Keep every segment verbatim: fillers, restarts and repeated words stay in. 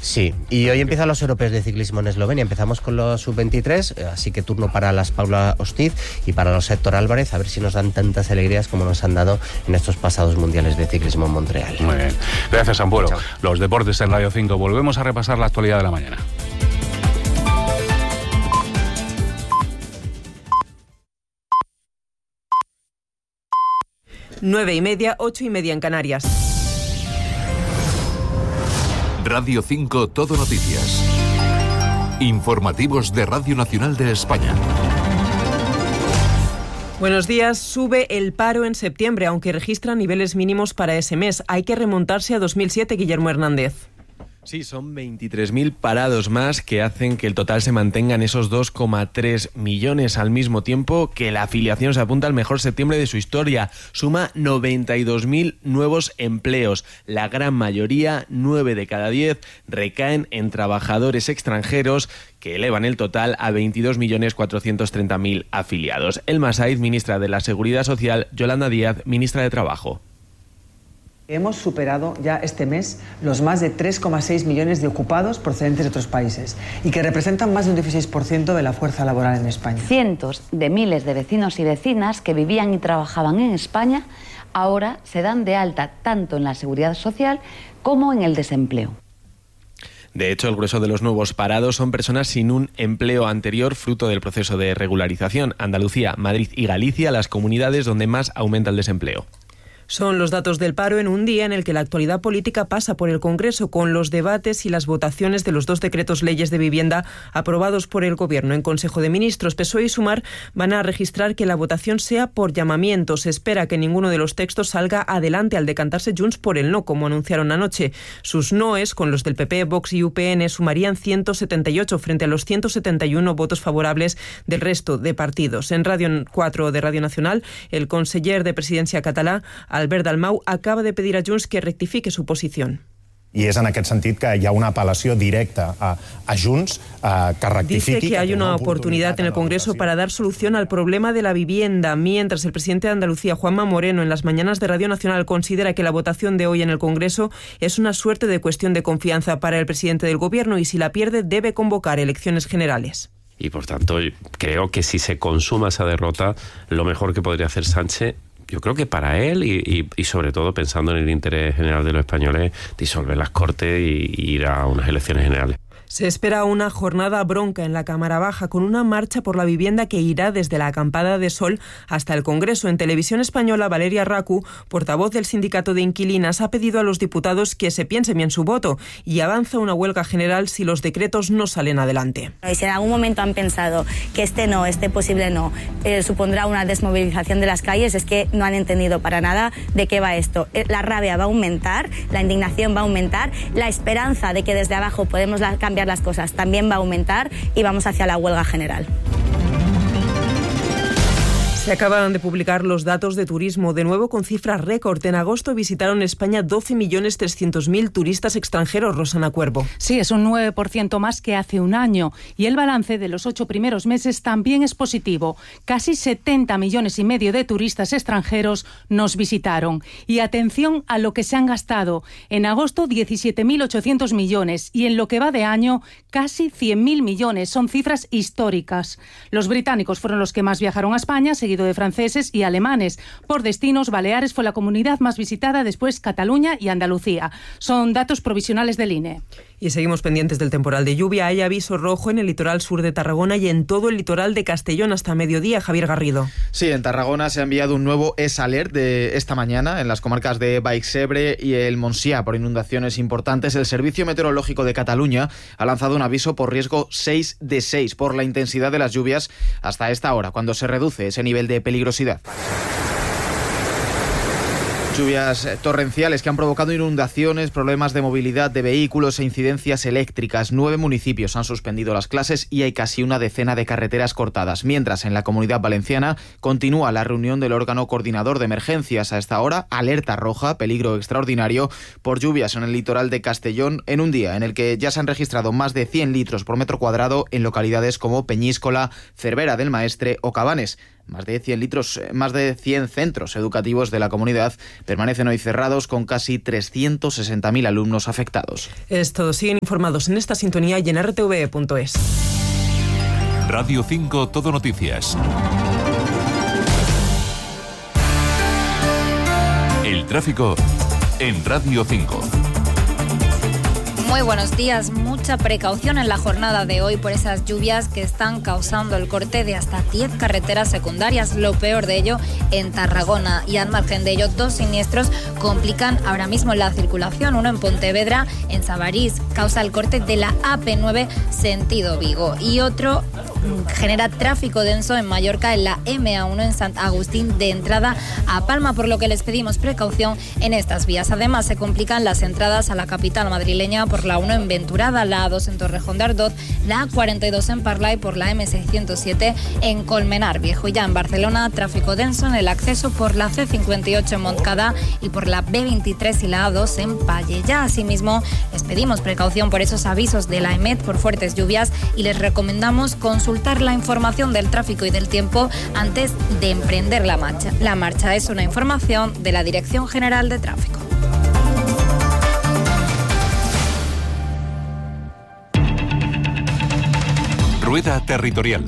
Sí, y hoy empiezan los europeos de ciclismo en Eslovenia. Empezamos con los sub veintitrés, así que turno para las Paula Ostiz y para los Héctor Álvarez, a ver si nos dan tantas alegrías como nos han dado en estos pasados mundiales de ciclismo en Montreal. Muy bien, gracias Ampuero. Chao. Los deportes en Radio cinco, volvemos a repasar la actualidad de la mañana. Nueve y media, ocho y media en Canarias. Radio cinco Todo Noticias. Informativos de Radio Nacional de España. Buenos días. Sube el paro en septiembre, aunque registra niveles mínimos para ese mes. Hay que remontarse a dos mil siete, Guillermo Hernández. Sí, son veintitrés mil parados más que hacen que el total se mantenga en esos dos coma tres millones, al mismo tiempo que la afiliación se apunta al mejor septiembre de su historia. Suma noventa y dos mil nuevos empleos. La gran mayoría, nueve de cada diez, recaen en trabajadores extranjeros, que elevan el total a veintidós millones cuatrocientos treinta mil afiliados. Elma Saiz, ministra de la Seguridad Social; Yolanda Díaz, ministra de Trabajo. Hemos superado ya este mes los más de tres coma seis millones de ocupados procedentes de otros países y que representan más de un dieciséis por ciento de la fuerza laboral en España. Cientos de miles de vecinos y vecinas que vivían y trabajaban en España ahora se dan de alta tanto en la seguridad social como en el desempleo. De hecho, el grueso de los nuevos parados son personas sin un empleo anterior fruto del proceso de regularización. Andalucía, Madrid y Galicia, las comunidades donde más aumenta el desempleo. Son los datos del paro en un día en el que la actualidad política pasa por el Congreso con los debates y las votaciones de los dos decretos leyes de vivienda aprobados por el Gobierno. En Consejo de Ministros, P S O E y Sumar van a registrar que la votación sea por llamamiento. Se espera que ninguno de los textos salga adelante al decantarse Junts por el no, como anunciaron anoche. Sus noes, con los del P P, Vox y U P N, sumarían ciento setenta y ocho frente a los ciento setenta y uno votos favorables del resto de partidos. En Radio cuatro de Radio Nacional, el conseller de Presidencia català, Albert Dalmau, acaba de pedir a Junts que rectifique su posición. I és en aquest sentit que hi ha una apel·lació directa a, a Junts eh, que rectifiqui. Dice que hay una oportunidad en el Congreso para dar solución al problema de la vivienda, mientras el presidente de Andalucía, Juanma Moreno, en las mañanas de Radio Nacional considera que la votación de hoy en el Congreso es una suerte de cuestión de confianza para el presidente del Gobierno y si la pierde debe convocar elecciones generales. Y por tanto creo que si se consuma esa derrota, lo mejor que podría hacer Sánchez, yo creo que para él y, y, y sobre todo pensando en el interés general de los españoles, disolver las Cortes y, y ir a unas elecciones generales. Se espera una jornada bronca en la Cámara Baja con una marcha por la vivienda que irá desde la acampada de Sol hasta el Congreso. En Televisión Española, Valeria Racu, portavoz del Sindicato de Inquilinas, ha pedido a los diputados que se piensen bien su voto y avanza una huelga general si los decretos no salen adelante. Y si en algún momento han pensado que este no, este posible no, eh, supondrá una desmovilización de las calles, es que no han entendido para nada de qué va esto. La rabia va a aumentar, la indignación va a aumentar, la esperanza de que desde abajo podemos cambiar las cosas también va a aumentar y vamos hacia la huelga general. Se acaban de publicar los datos de turismo, de nuevo con cifras récord. En agosto visitaron España doce millones trescientos mil turistas extranjeros, Rosana Cuervo. Sí, es un nueve por ciento más que hace un año. Y el balance de los ocho primeros meses también es positivo. Casi setenta millones y medio de turistas extranjeros nos visitaron. Y atención a lo que se han gastado. En agosto, diecisiete mil ochocientos millones. Y en lo que va de año, casi cien mil millones. Son cifras históricas. Los británicos fueron los que más viajaron a España, seguido de franceses y alemanes. Por destinos, Baleares fue la comunidad más visitada, después Cataluña y Andalucía. Son datos provisionales del I N E. Y seguimos pendientes del temporal de lluvia. Hay aviso rojo en el litoral sur de Tarragona y en todo el litoral de Castellón hasta mediodía. Javier Garrido. Sí, en Tarragona se ha enviado un nuevo S-Alert de esta mañana en las comarcas de Baix-Ebre y el Montsià por inundaciones importantes. El Servicio Meteorológico de Cataluña ha lanzado un aviso por riesgo seis de seis por la intensidad de las lluvias hasta esta hora, cuando se reduce ese nivel de peligrosidad. Lluvias torrenciales que han provocado inundaciones, problemas de movilidad de vehículos e incidencias eléctricas. Nueve municipios han suspendido las clases y hay casi una decena de carreteras cortadas. Mientras, en la Comunidad Valenciana continúa la reunión del órgano coordinador de emergencias. A esta hora, alerta roja, peligro extraordinario por lluvias en el litoral de Castellón en un día en el que ya se han registrado más de cien litros por metro cuadrado en localidades como Peñíscola, Cervera del Maestre o Cabanes. Más de cien litros, más de cien centros educativos de la comunidad permanecen hoy cerrados con casi trescientos sesenta mil alumnos afectados. Es todo. Siguen informados en esta sintonía y en r t v punto es. Radio cinco Todo Noticias. El tráfico en Radio cinco. Muy buenos días. Mucha precaución en la jornada de hoy por esas lluvias que están causando el corte de hasta diez carreteras secundarias. Lo peor de ello en Tarragona. Y al margen de ello, dos siniestros complican ahora mismo la circulación. Uno en Pontevedra, en Sabarís, causa el corte de la A P nueve sentido Vigo. Y otro genera tráfico denso en Mallorca, en la M A uno en Sant Agustín de entrada a Palma, por lo que les pedimos precaución en estas vías. Además, se complican las entradas a la capital madrileña por la uno en Venturada, la A dos en Torrejón de Ardoz, la A cuarenta y dos en Parla y por la M seiscientos siete en Colmenar Viejo. Y ya en Barcelona, tráfico denso en el acceso por la C cincuenta y ocho en Montcada y por la B veintitrés y la A dos en Pallejà. Asimismo, les pedimos precaución por esos avisos de la EMET por fuertes lluvias y les recomendamos consultar la información del tráfico y del tiempo antes de emprender la marcha. La marcha es una información de la Dirección General de Tráfico. Rueda Territorial.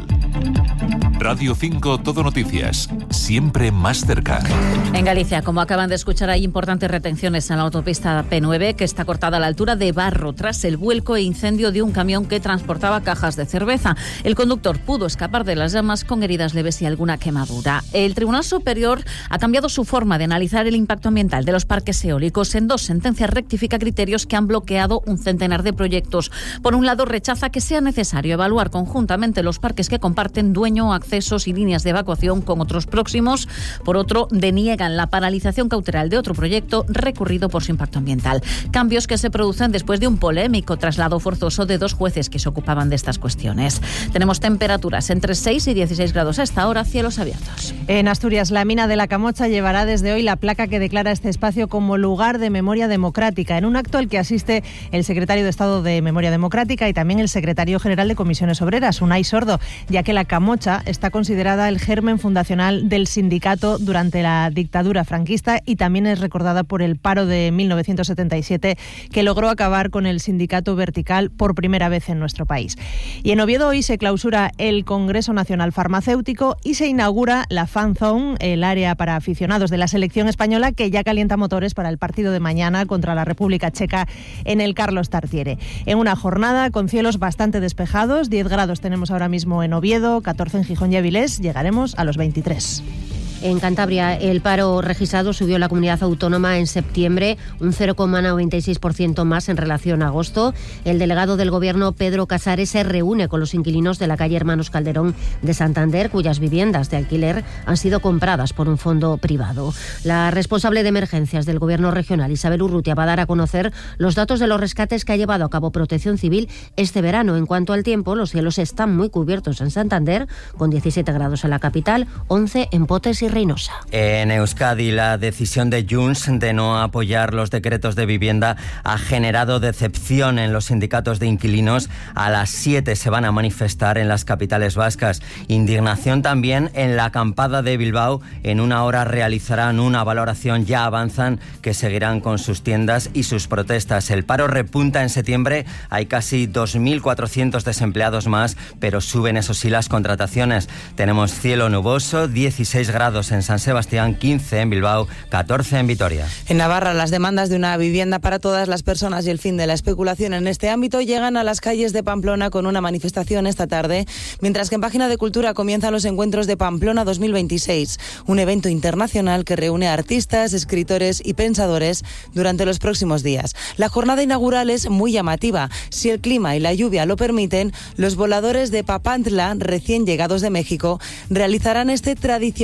Radio cinco Todo Noticias, siempre más cerca. En Galicia, como acaban de escuchar, hay importantes retenciones en la autopista P nueve, que está cortada a la altura de Barro tras el vuelco e incendio de un camión que transportaba cajas de cerveza. El conductor pudo escapar de las llamas con heridas leves y alguna quemadura. El Tribunal Superior ha cambiado su forma de analizar el impacto ambiental de los parques eólicos. En dos sentencias rectifica criterios que han bloqueado un centenar de proyectos. Por un lado, rechaza que sea necesario evaluar conjuntamente los parques que comparten dueño, accesos y líneas de evacuación con otros próximos. Por otro, deniegan la paralización cautelar de otro proyecto recurrido por su impacto ambiental. Cambios que se producen después de un polémico traslado forzoso de dos jueces que se ocupaban de estas cuestiones. Tenemos temperaturas entre seis y dieciséis grados a esta hora, cielos abiertos. En Asturias, la mina de la Camocha llevará desde hoy la placa que declara este espacio como lugar de memoria democrática, en un acto al que asiste el secretario de Estado de Memoria Democrática y también el secretario general de Comisiones Obreras, Unai Sordo, ya que la Camocha está considerada el germen fundacional del sindicato durante la dictadura franquista y también es recordada por el paro de mil novecientos setenta y siete que logró acabar con el sindicato vertical por primera vez en nuestro país. Y en Oviedo hoy se clausura el Congreso Nacional Farmacéutico y se inaugura la Fan Zone, el área para aficionados de la selección española que ya calienta motores para el partido de mañana contra la República Checa en el Carlos Tartiere. En una jornada con cielos bastante despejados, diez grados tenemos ahora mismo en Oviedo, catorce en Gijón y Avilés, llegaremos a los veintitrés. En Cantabria, el paro registrado subió en la comunidad autónoma en septiembre un cero coma noventa y seis por ciento más en relación a agosto. El delegado del Gobierno, Pedro Casares, se reúne con los inquilinos de la calle Hermanos Calderón de Santander, cuyas viviendas de alquiler han sido compradas por un fondo privado. La responsable de emergencias del Gobierno regional, Isabel Urrutia, va a dar a conocer los datos de los rescates que ha llevado a cabo Protección Civil este verano. En cuanto al tiempo, los cielos están muy cubiertos en Santander, con diecisiete grados en la capital, once en Potes y Reynosa. En Euskadi, la decisión de Junts de no apoyar los decretos de vivienda ha generado decepción en los sindicatos de inquilinos. A las siete se van a manifestar en las capitales vascas. Indignación también en la acampada de Bilbao. En una hora realizarán una valoración. Ya avanzan que seguirán con sus tiendas y sus protestas. El paro repunta en septiembre. Hay casi dos mil cuatrocientos desempleados más, pero suben, eso sí, las contrataciones. Tenemos cielo nuboso, dieciséis grados en San Sebastián, quince en Bilbao, catorce en Vitoria. En Navarra, las demandas de una vivienda para todas las personas y el fin de la especulación en este ámbito llegan a las calles de Pamplona con una manifestación esta tarde, mientras que en Página de Cultura comienzan los encuentros de Pamplona dos mil veintiséis, un evento internacional que reúne a artistas, escritores y pensadores durante los próximos días. La jornada inaugural es muy llamativa. Si el clima y la lluvia lo permiten, los voladores de Papantla, recién llegados de México, realizarán este tradicional ritual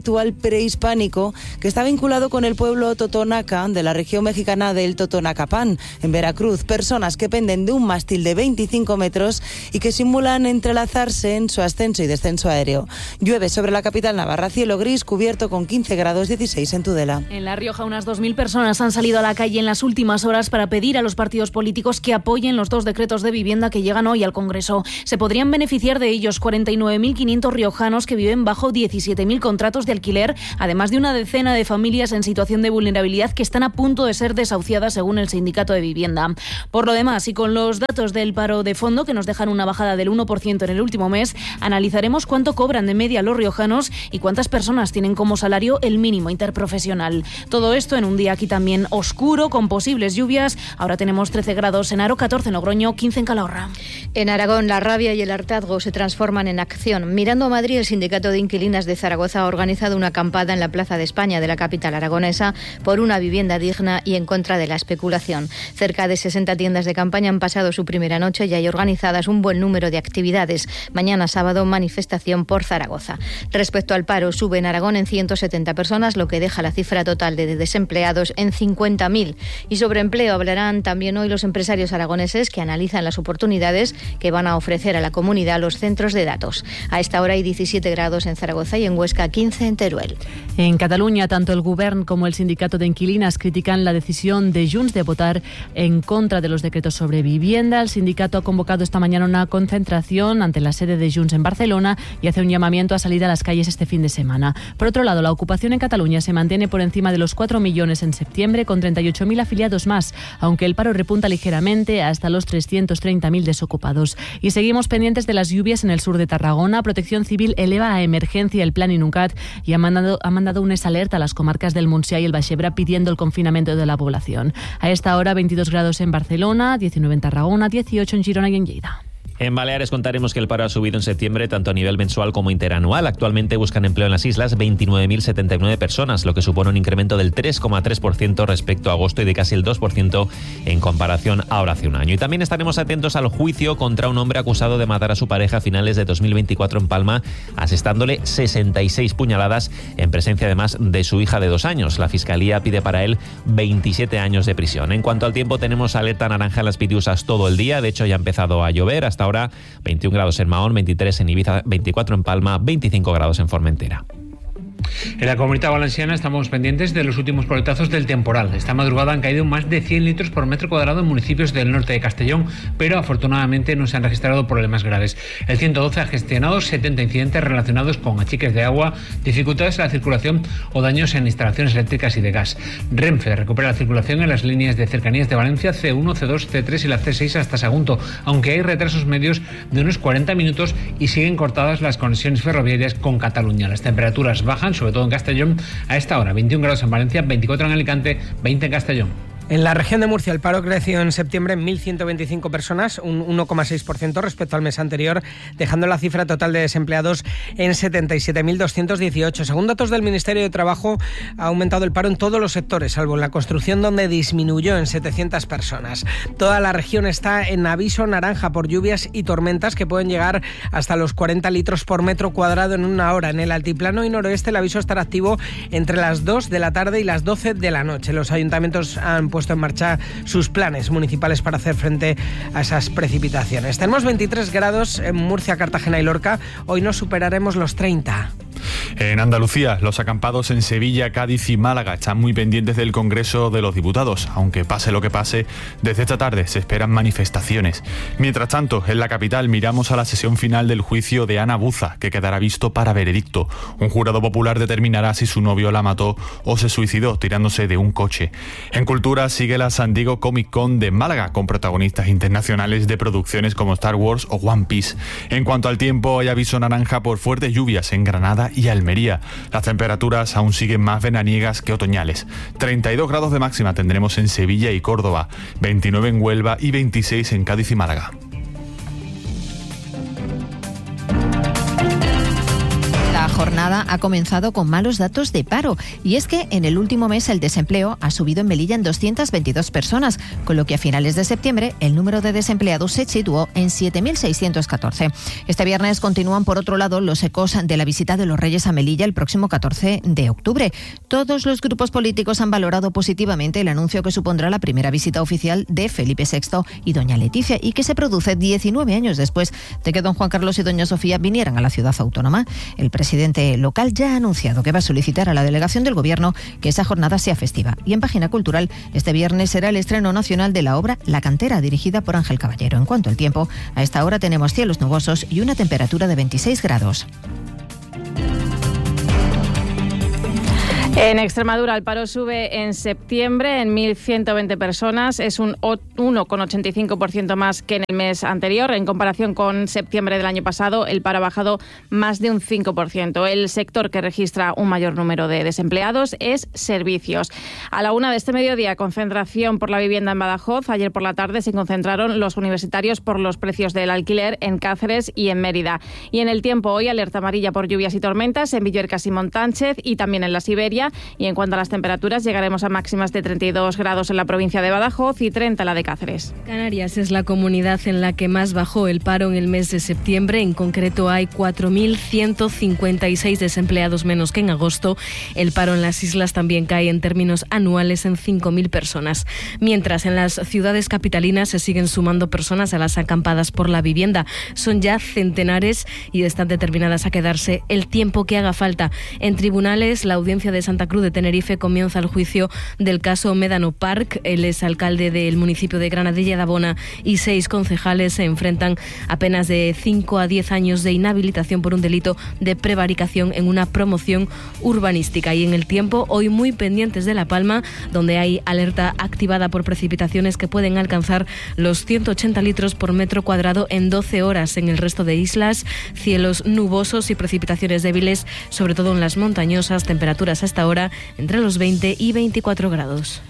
intelectual prehispánico que está vinculado con el pueblo totonaca de la región mexicana del Totonacapán, en Veracruz. Personas que penden de un mástil de veinticinco metros y que simulan entrelazarse en su ascenso y descenso aéreo. Llueve sobre la capital navarra, cielo gris cubierto con quince grados, dieciséis en Tudela. En La Rioja, unas dos mil personas han salido a la calle en las últimas horas para pedir a los partidos políticos que apoyen los dos decretos de vivienda que llegan hoy al Congreso. Se podrían beneficiar de ellos cuarenta y nueve mil quinientos riojanos que viven bajo diecisiete mil contratos de alquiler, además de una decena de familias en situación de vulnerabilidad que están a punto de ser desahuciadas según el Sindicato de Vivienda. Por lo demás, y con los datos del paro de fondo que nos dejan una bajada del uno por ciento en el último mes, analizaremos cuánto cobran de media los riojanos y cuántas personas tienen como salario el mínimo interprofesional. Todo esto en un día aquí también oscuro, con posibles lluvias. Ahora tenemos trece grados en Aro, catorce en Logroño, quince en Calahorra. En Aragón, la rabia y el hartazgo se transforman en acción. Mirando a Madrid, el Sindicato de Inquilinas de Zaragoza ha organizado una acampada en la Plaza de España de la capital aragonesa por una vivienda digna y en contra de la especulación. Cerca de sesenta tiendas de campaña han pasado su primera noche y hay organizadas un buen número de actividades. Mañana sábado, manifestación por Zaragoza. Respecto al paro, sube en Aragón en ciento setenta personas, lo que deja la cifra total de desempleados en cincuenta mil. Y sobre empleo hablarán también hoy los empresarios aragoneses que analizan las oportunidades que van a ofrecer a la comunidad los centros de datos. A esta hora hay diecisiete grados en Zaragoza y en Huesca quince en Teruel. En Cataluña, tanto el Govern como el Sindicato de Inquilinas critican la decisión de Junts de votar en contra de los decretos sobre vivienda. El sindicato ha convocado esta mañana una concentración ante la sede de Junts en Barcelona y hace un llamamiento a salir a las calles este fin de semana. Por otro lado, la ocupación en Cataluña se mantiene por encima de los cuatro millones en septiembre, con treinta y ocho mil afiliados más, aunque el paro repunta ligeramente hasta los trescientos treinta mil desocupados. Y seguimos pendientes de las lluvias en el sur de Tarragona. Protección Civil eleva a emergencia el plan Inuncat y ha mandado, ha mandado un alerta a las comarcas del Montsià y el Baix Ebre pidiendo el confinamiento de la población. A esta hora, veintidós grados en Barcelona, diecinueve en Tarragona, dieciocho en Girona y en Lleida. En Baleares contaremos que el paro ha subido en septiembre tanto a nivel mensual como interanual. Actualmente buscan empleo en las islas veintinueve mil setenta y nueve personas, lo que supone un incremento del tres coma tres por ciento respecto a agosto y de casi el dos por ciento en comparación ahora hace un año. Y también estaremos atentos al juicio contra un hombre acusado de matar a su pareja a finales de dos mil veinticuatro en Palma, asestándole sesenta y seis puñaladas en presencia además de su hija de dos años. La Fiscalía pide para él veintisiete años de prisión. En cuanto al tiempo, tenemos alerta naranja en las Pitiusas todo el día. De hecho, ya ha empezado a llover. Hasta ahora veintiún grados en Mahón, veintitrés en Ibiza, veinticuatro en Palma, veinticinco grados en Formentera. En la Comunidad Valenciana estamos pendientes de los últimos coletazos del temporal. Esta madrugada han caído más de cien litros por metro cuadrado en municipios del norte de Castellón, pero afortunadamente no se han registrado problemas graves. El ciento doce ha gestionado setenta incidentes relacionados con achiques de agua, dificultades en la circulación o daños en instalaciones eléctricas y de gas. Renfe recupera la circulación en las líneas de cercanías de Valencia, C uno, C dos, C tres y la C seis hasta Sagunto, aunque hay retrasos medios de unos cuarenta minutos y siguen cortadas las conexiones ferroviarias con Cataluña. Las temperaturas bajan, sobre todo en Castellón, a esta hora veintiún grados en Valencia, veinticuatro en Alicante, veinte en Castellón. En la región de Murcia, el paro creció en septiembre en mil ciento veinticinco personas, un uno coma seis por ciento respecto al mes anterior, dejando la cifra total de desempleados en setenta y siete mil doscientos dieciocho. Según datos del Ministerio de Trabajo, ha aumentado el paro en todos los sectores, salvo en la construcción, donde disminuyó en setecientas personas. Toda la región está en aviso naranja por lluvias y tormentas que pueden llegar hasta los cuarenta litros por metro cuadrado en una hora. En el altiplano y noroeste, el aviso estará activo entre las dos de la tarde y las doce de la noche. Los ayuntamientos han puesto en marcha sus planes municipales para hacer frente a esas precipitaciones. Tenemos veintitrés grados en Murcia, Cartagena y Lorca. Hoy no superaremos los treinta. En Andalucía, los acampados en Sevilla, Cádiz y Málaga están muy pendientes del Congreso de los Diputados. Aunque pase lo que pase, desde esta tarde se esperan manifestaciones. Mientras tanto, en la capital miramos a la sesión final del juicio de Ana Buza, que quedará visto para veredicto. Un jurado popular determinará si su novio la mató o se suicidó tirándose de un coche. En cultura sigue la San Diego Comic Con de Málaga, con protagonistas internacionales de producciones como Star Wars o One Piece. En cuanto al tiempo, hay aviso naranja por fuertes lluvias en Granada y Almería. Las temperaturas aún siguen más veraniegas que otoñales. treinta y dos grados de máxima tendremos en Sevilla y Córdoba, veintinueve en Huelva y veintiséis en Cádiz y Málaga. La jornada ha comenzado con malos datos de paro. Y es que en el último mes el desempleo ha subido en Melilla en doscientas veintidós personas, con lo que a finales de septiembre el número de desempleados se situó en siete mil seiscientos catorce. Este viernes continúan, por otro lado, los ecos de la visita de los Reyes a Melilla el próximo catorce de octubre. Todos los grupos políticos han valorado positivamente el anuncio que supondrá la primera visita oficial de Felipe sexto y doña Leticia, y que se produce diecinueve años después de que don Juan Carlos y doña Sofía vinieran a la ciudad autónoma. El presidente local ya ha anunciado que va a solicitar a la delegación del Gobierno que esa jornada sea festiva. Y en Página Cultural, este viernes será el estreno nacional de la obra La Cantera, dirigida por Ángel Caballero. En cuanto al tiempo, a esta hora tenemos cielos nubosos y una temperatura de veintiséis grados. En Extremadura el paro sube en septiembre en mil ciento veinte personas, es un uno coma ochenta y cinco por ciento más que en el mes anterior. En comparación con septiembre del año pasado, el paro ha bajado más de un cinco por ciento. El sector que registra un mayor número de desempleados es servicios. A la una de este mediodía, concentración por la vivienda en Badajoz. Ayer por la tarde se concentraron los universitarios por los precios del alquiler en Cáceres y en Mérida. Y en el tiempo, hoy alerta amarilla por lluvias y tormentas en Villuercas y Montánchez y también en la Siberia. Y en cuanto a las temperaturas, llegaremos a máximas de treinta y dos grados en la provincia de Badajoz y treinta en la de Cáceres. Canarias es la comunidad en la que más bajó el paro en el mes de septiembre. En concreto, hay cuatro mil ciento cincuenta y seis desempleados menos que en agosto. El paro en las islas también cae en términos anuales en cinco mil personas. Mientras, en las ciudades capitalinas se siguen sumando personas a las acampadas por la vivienda. Son ya centenares y están determinadas a quedarse el tiempo que haga falta. En tribunales, la audiencia de Santa Cruz de Tenerife comienza el juicio del caso Médano Park. El exalcalde del municipio de Granadilla de Abona y seis concejales se enfrentan a penas de cinco a diez años de inhabilitación por un delito de prevaricación en una promoción urbanística. Y en el tiempo, hoy muy pendientes de La Palma, donde hay alerta activada por precipitaciones que pueden alcanzar los ciento ochenta litros por metro cuadrado en doce horas. En el resto de islas, cielos nubosos y precipitaciones débiles, sobre todo en las montañosas. Temperaturas hasta ahora entre los veinte y veinticuatro grados.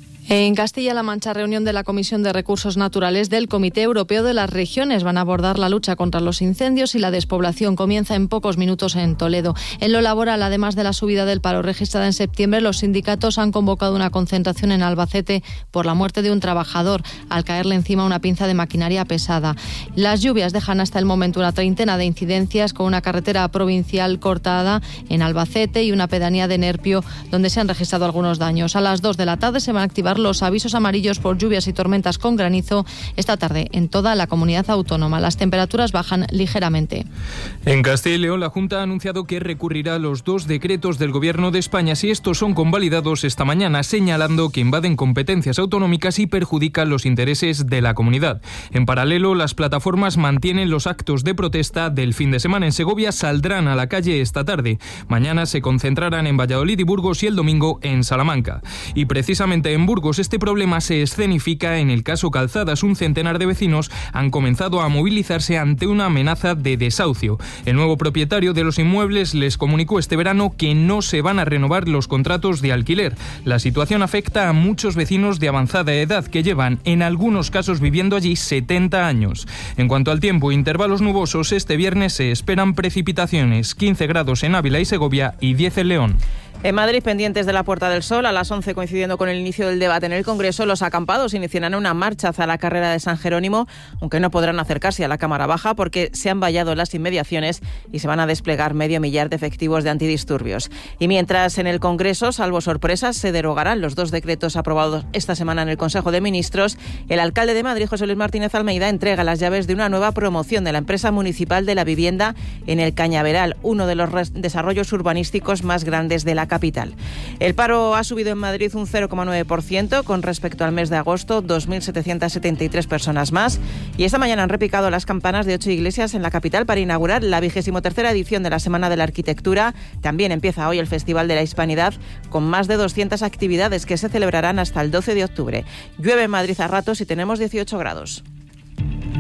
En Castilla-La Mancha, reunión de la Comisión de Recursos Naturales del Comité Europeo de las Regiones. Van a abordar la lucha contra los incendios y la despoblación. Comienza en pocos minutos en Toledo. En lo laboral, además de la subida del paro registrada en septiembre, los sindicatos han convocado una concentración en Albacete por la muerte de un trabajador al caerle encima una pinza de maquinaria pesada. Las lluvias dejan hasta el momento una treintena de incidencias, con una carretera provincial cortada en Albacete y una pedanía de Nerpio donde se han registrado algunos daños. A las dos de la tarde se van a activar los avisos amarillos por lluvias y tormentas con granizo esta tarde en toda la comunidad autónoma. Las temperaturas bajan ligeramente. En Castilla y León, la Junta ha anunciado que recurrirá a los dos decretos del Gobierno de España si estos son convalidados esta mañana, señalando que invaden competencias autonómicas y perjudican los intereses de la comunidad. En paralelo, las plataformas mantienen los actos de protesta del fin de semana. En Segovia saldrán a la calle esta tarde. Mañana se concentrarán en Valladolid y Burgos y el domingo en Salamanca. Y precisamente en Burgos este problema se escenifica en el caso Calzadas. Un centenar de vecinos han comenzado a movilizarse ante una amenaza de desahucio. El nuevo propietario de los inmuebles les comunicó este verano que no se van a renovar los contratos de alquiler. La situación afecta a muchos vecinos de avanzada edad que llevan, en algunos casos, viviendo allí setenta años. En cuanto al tiempo, intervalos nubosos. Este viernes se esperan precipitaciones, quince grados en Ávila y Segovia y diez en León. En Madrid, pendientes de la Puerta del Sol, a las once, coincidiendo con el inicio del debate en el Congreso, los acampados iniciarán una marcha hacia la carrera de San Jerónimo, aunque no podrán acercarse a la Cámara Baja porque se han vallado las inmediaciones y se van a desplegar medio millar de efectivos de antidisturbios. Y mientras en el Congreso, salvo sorpresas, se derogarán los dos decretos aprobados esta semana en el Consejo de Ministros, el alcalde de Madrid, José Luis Martínez Almeida, entrega las llaves de una nueva promoción de la empresa municipal de la vivienda en el Cañaveral, uno de los desarrollos urbanísticos más grandes de la capital. El paro ha subido en Madrid un cero coma nueve por ciento con respecto al mes de agosto, dos mil setecientas setenta y tres personas más. Y esta mañana han repicado las campanas de ocho iglesias en la capital para inaugurar la vigésimo tercera edición de la Semana de la Arquitectura. También empieza hoy el Festival de la Hispanidad, con más de doscientas actividades que se celebrarán hasta el doce de octubre. Llueve en Madrid a ratos y tenemos dieciocho grados.